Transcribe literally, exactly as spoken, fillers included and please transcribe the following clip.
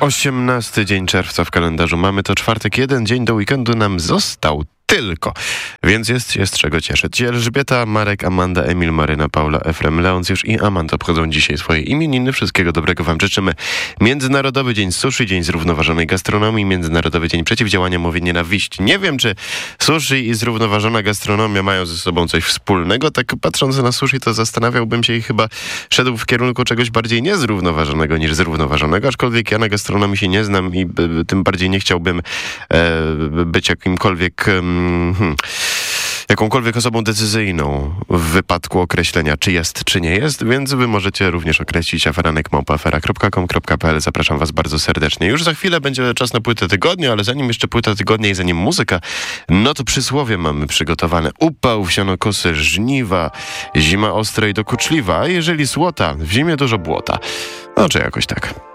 osiemnasty dzień czerwca w kalendarzu. Mamy to czwartek, jeden dzień do weekendu nam został tylko, więc jest się z czego cieszyć. Elżbieta, Marek, Amanda, Emil, Maryna, Paula, Efrem, Leoncjusz i Amanda obchodzą dzisiaj swoje imieniny. Wszystkiego dobrego wam życzymy. Międzynarodowy Dzień Sushi, Dzień Zrównoważonej Gastronomii, Międzynarodowy Dzień Przeciwdziałania Mowie Nienawiści. Nie wiem, czy sushi i zrównoważona gastronomia mają ze sobą coś wspólnego. Tak patrząc na sushi, to zastanawiałbym się i chyba szedł w kierunku czegoś bardziej niezrównoważonego niż zrównoważonego, aczkolwiek ja na gastronomii się nie znam i b, tym bardziej nie chciałbym e, być jakimkolwiek... Hmm, jakąkolwiek osobą decyzyjną w wypadku określenia, czy jest, czy nie jest, więc wy możecie również określić aferanek małpa afera kropka com kropka p l. Zapraszam was bardzo serdecznie. Już za chwilę będzie czas na płytę tygodnia, ale zanim jeszcze płyta tygodnia i zanim muzyka, no to przysłowie mamy przygotowane. Upał, wsianokosy, żniwa, zima ostra i dokuczliwa, a jeżeli słota, w zimie dużo błota. No czy jakoś tak.